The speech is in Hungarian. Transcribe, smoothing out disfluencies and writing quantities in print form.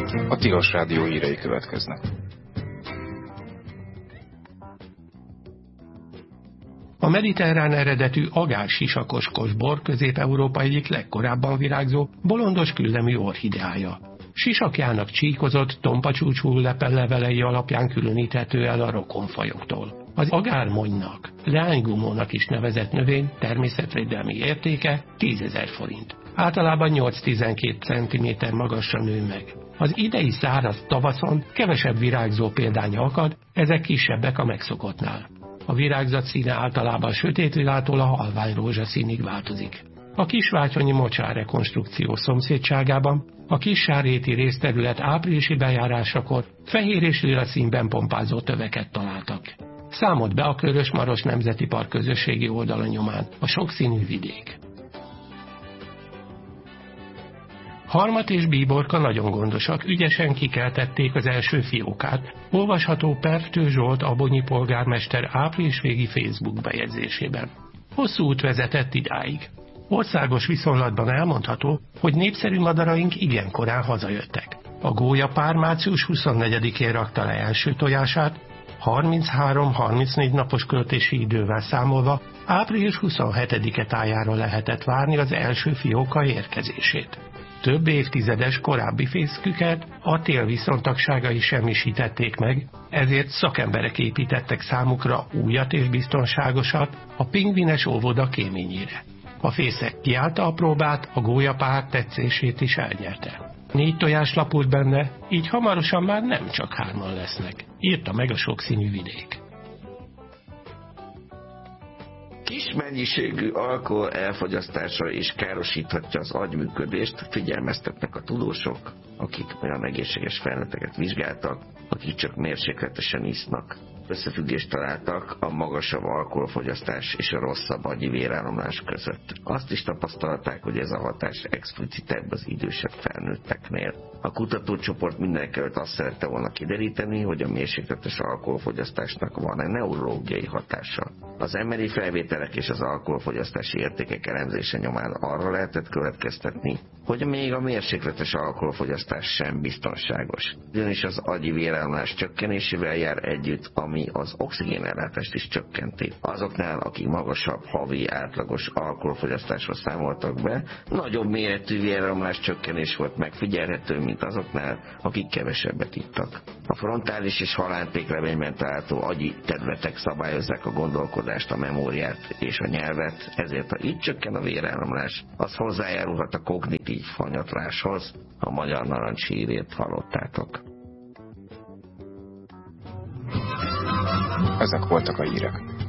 A Tilos Rádió hírei következnek. A mediterrán eredetű agár-sisakos bor Közép-Európa egyik legkorábban virágzó, bolondos küllemű orchideája. Sisakjának csíkozott, tompacsúcsú lepellevelei alapján különíthető el a rokonfajoktól. Az agármonynak, leánygumónak is nevezett növény természetvédelmi értéke 10 000 forint. Általában 8-12 cm magasra nő meg. Az idei száraz tavaszon kevesebb virágzó példánya akad, ezek kisebbek a megszokottnál. A virágzat színe általában sötétlilától a halvány rózsaszínig változik. A kisváltyonyi mocsár rekonstrukció szomszédságában a Kissárréti részterület áprilisi bejárásakor fehér és lila színben pompázó töveket találtak. Számolt be a Körös-Maros Nemzeti Park közösségi oldala nyomán a sokszínű vidék. Harmat és bíborka nagyon gondosak, ügyesen kikeltették az első fiókát, olvasható Perftő Zsolt abonyi polgármester április végi Facebook bejegyzésében. Hosszú út vezetett idáig. Országos viszonylatban elmondható, hogy népszerű madaraink igen korán hazajöttek. A gólyapár március 24-én rakta le első tojását, 33-34 napos költési idővel számolva április 27-e tájára lehetett várni az első fióka érkezését. Több évtizedes korábbi fészküket a tél viszontagságai semmisítették meg, ezért szakemberek építettek számukra újat és biztonságosat a pingvines óvoda kéményére. A fészek kiállta a próbát, a gólyapár tetszését is elnyerte. 4 tojás lapult benne, így hamarosan már nem csak 3-an lesznek, írta meg a sokszínű vidék. Kis mennyiségű alkohol elfogyasztása is károsíthatja az agyműködést, figyelmeztetnek a tudósok, akik olyan egészséges felnőtteket vizsgáltak, akik csak mérsékletesen isznak. Összefüggést találtak a magasabb alkoholfogyasztás és a rosszabb agyi véráramlás között. Azt is tapasztalták, hogy ez a hatás explicitebb az idősebb felnőtteknél. A kutatócsoport mindenekelőtt azt szerette volna kideríteni, hogy a mérsékletes alkoholfogyasztásnak van-e neurológiai hatása. Az emberi felvételek és az alkoholfogyasztási értékek elemzése nyomán arra lehetett következtetni, hogy még a mérsékletes alkoholfogyasztás sem biztonságos. Ugyanis az agyi véráramlás csökkenésével jár együtt, ami az oxigénellátást is csökkenti. Azoknál, akik magasabb havi átlagos alkoholfogyasztásról számoltak be, nagyobb méretű véráramlás csökkenés volt megfigyelhető, mint azoknál, akik kevesebbet ittak. A frontális és halántékreményben található agyi területek szabályozzák a gondolkodást, a memóriát és a nyelvet, ezért ha itt csökken a véráramlás, az hozzájárulhat a kognitív hanyatláshoz. A Magyar Narancs hírét hallottátok. Ezek voltak a hírek.